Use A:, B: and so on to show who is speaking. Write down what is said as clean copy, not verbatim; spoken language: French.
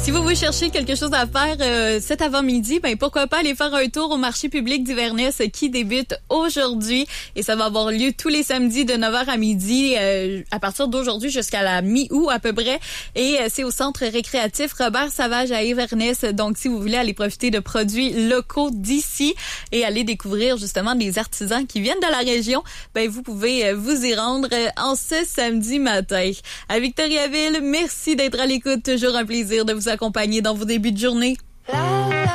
A: Si vous cherchez quelque chose à faire cet avant-midi, ben pourquoi pas aller faire un tour au marché public d'Iverness qui débute aujourd'hui et ça va avoir lieu tous les samedis de 9h à midi à partir d'aujourd'hui jusqu'à la mi-août à peu près et c'est au centre récréatif Robert Savage à Inverness. Donc si vous voulez aller profiter de produits locaux d'ici et aller découvrir justement des artisans qui viennent de la région, ben vous pouvez vous y rendre en ce samedi matin. À Victoriaville, merci d'être à l'écoute, toujours un plaisir de vous accompagner dans vos débuts de journée.